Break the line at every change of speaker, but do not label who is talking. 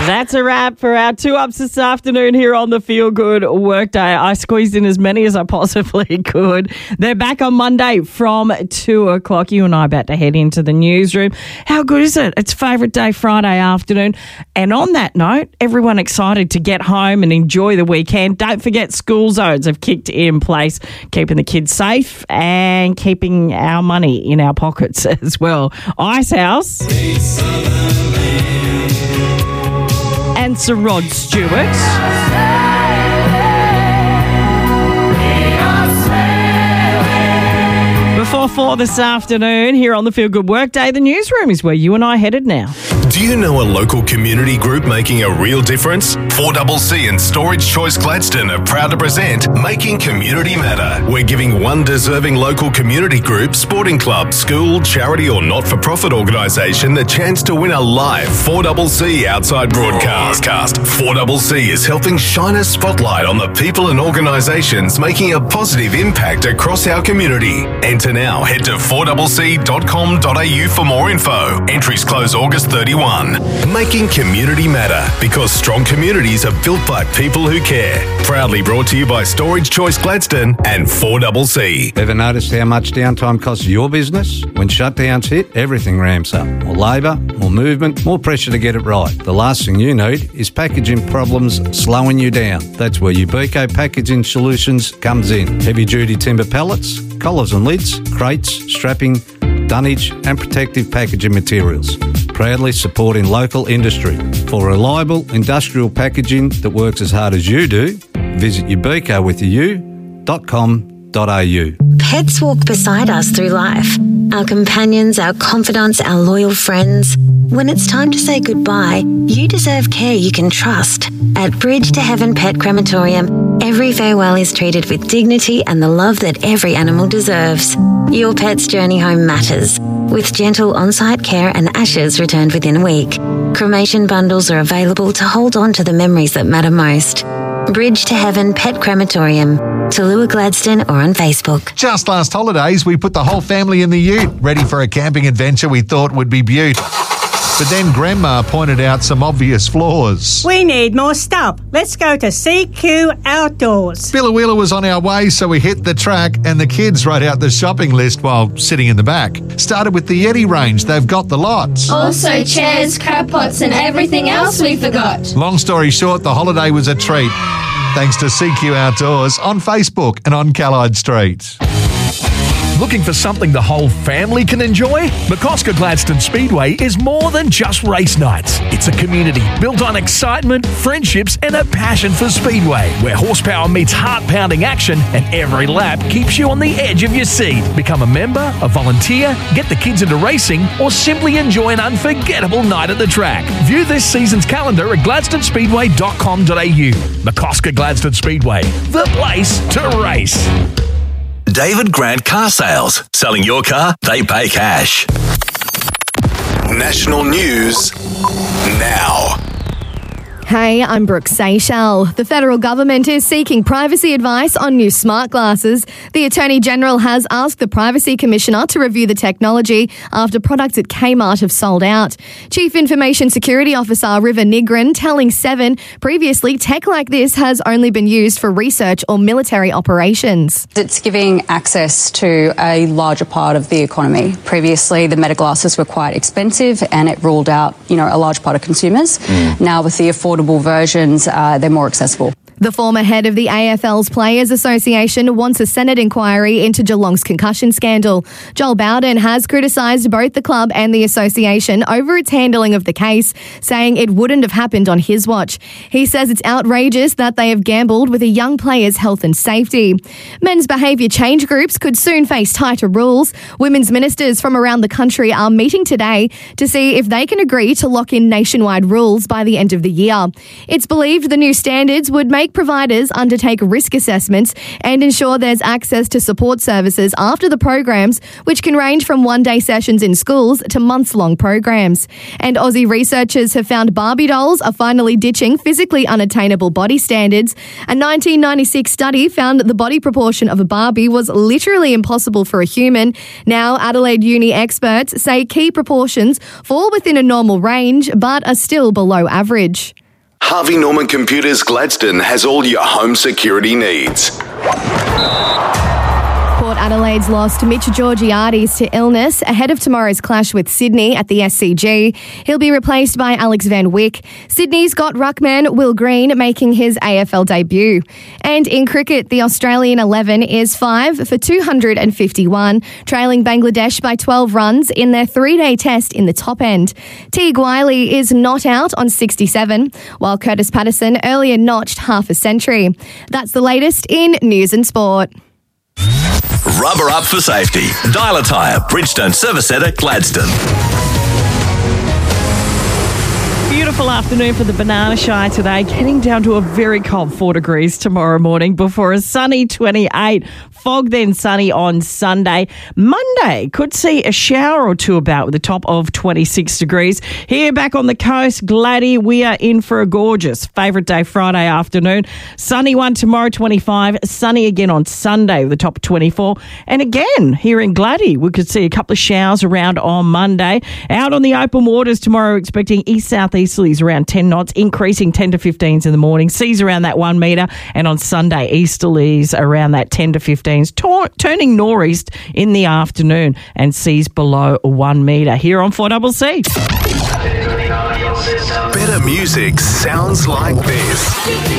That's a wrap for our 2-Ups this afternoon here on the Feel Good Workday. I squeezed in as many as I possibly could. They're back on Monday from 2 o'clock. You and I are about to head into the newsroom. How good is it? It's favourite day Friday afternoon. And on that note, everyone excited to get home and enjoy the weekend. Don't forget school zones have kicked in place, keeping the kids safe and keeping our money in our pockets as well. Ice House and Sir Rod Stewart. Before 4 this afternoon, here on the Feel Good Workday, the newsroom is where you and I headed now.
Do you know a local community group making a real difference? 4CC and Storage Choice Gladstone are proud to present Making Community Matter. We're giving one deserving local community group, sporting club, school, charity or not-for-profit organisation the chance to win a live 4CC outside broadcast. 4CC is helping shine a spotlight on the people and organisations making a positive impact across our community. Enter now. Head to 4cc.com.au for more info. Entries close August 31. Making Community Matter, because strong communities are built by people who care. Proudly brought to you by Storage Choice Gladstone and 4CC.
Ever noticed how much downtime costs your business? When shutdowns hit, everything ramps up. More labour, more movement, more pressure to get it right. The last thing you need is packaging problems slowing you down. That's where Ubico Packaging Solutions comes in. Heavy-duty timber pallets, collars and lids, crates, strapping, dunnage and protective packaging materials. Proudly supporting local industry. For reliable industrial packaging that works as hard as you do, visit ubicowithu.com.au.
Pets walk beside us through life. Our companions, our confidants, our loyal friends. When it's time to say goodbye, you deserve care you can trust. At Bridge to Heaven Pet Crematorium, every farewell is treated with dignity and the love that every animal deserves. Your pet's journey home matters, with gentle on-site care and ashes returned within a week. Cremation bundles are available to hold on to the memories that matter most. Bridge to Heaven Pet Crematorium, Tallulah Gladstone or on Facebook.
Just last holidays, we put the whole family in the ute, ready for a camping adventure we thought would be beaut. But then Grandma pointed out some obvious flaws.
We need more stuff. Let's go to CQ Outdoors.
Billawheeler was on our way, so we hit the track and the kids wrote out the shopping list while sitting in the back. Started with the Yeti range. They've got the lots.
Also chairs, crab pots and everything else we forgot.
Long story short, the holiday was a treat. Thanks to CQ Outdoors on Facebook and on Callide Street.
Looking for something the whole family can enjoy? McCosker Gladstone Speedway is more than just race nights. It's a community built on excitement, friendships and a passion for speedway, where horsepower meets heart-pounding action and every lap keeps you on the edge of your seat. Become a member, a volunteer, get the kids into racing or simply enjoy an unforgettable night at the track. View this season's calendar at gladstonespeedway.com.au. McCosker Gladstone Speedway, the place to race.
David Grant Car Sales. Selling your car, they pay cash. National news now.
Hey, I'm Brooke Seychelles. The federal government is seeking privacy advice on new smart glasses. The Attorney General has asked the Privacy Commissioner to review the technology after products at Kmart have sold out. Chief Information Security Officer River Nigran telling Seven previously tech like this has only been used for research or military operations.
It's giving access to a larger part of the economy. Previously, the Meta glasses were quite expensive and it ruled out, a large part of consumers. Now with the affordable versions, they're more accessible.
The former head of the AFL's Players Association wants a Senate inquiry into Geelong's concussion scandal. Joel Bowden has criticised both the club and the association over its handling of the case, saying it wouldn't have happened on his watch. He says it's outrageous that they have gambled with a young player's health and safety. Men's behaviour change groups could soon face tighter rules. Women's ministers from around the country are meeting today to see if they can agree to lock in nationwide rules by the end of the year. It's believed the new standards would make make providers undertake risk assessments and ensure there's access to support services after the programs, which can range from one-day sessions in schools to months-long programs. And Aussie researchers have found Barbie dolls are finally ditching physically unattainable body standards. A 1996 study found that the body proportion of a Barbie was literally impossible for a human. Now, Adelaide Uni experts say key proportions fall within a normal range but are still below average.
Harvey Norman Computers Gladstone has all your home security needs.
Port Adelaide's lost Mitch Georgiades to illness ahead of tomorrow's clash with Sydney at the SCG. He'll be replaced by Alex Van Wyk. Sydney's got ruckman Will Green making his AFL debut. And in cricket, the Australian 11 is 5 for 251, trailing Bangladesh by 12 runs in their three-day test in the top end. Teague Wiley is not out on 67, while Curtis Patterson earlier notched half a century. That's the latest in news and sport.
Rubber up for safety. Dial a Tyre, Bridgestone Service Centre, Gladstone.
Beautiful afternoon for the Banana Shy today. Getting down to a very cold 4 degrees tomorrow morning before a sunny 28. Fog then sunny on Sunday. Monday could see a shower or two about with a top of 26 degrees. Here back on the coast, Gladdy, we are in for a gorgeous favourite day Friday afternoon. Sunny one tomorrow, 25. Sunny again on Sunday with a top of 24. And again, here in Gladdy, we could see a couple of showers around on Monday. Out on the open waters tomorrow, expecting east-southeasterlies around 10 knots, increasing 10 to 15s in the morning. Seas around that 1 metre. And on Sunday, easterlies around that 10 to 15. Turning northeast in the afternoon and seas below 1 metre. Here on 4CC.
Better music sounds like this.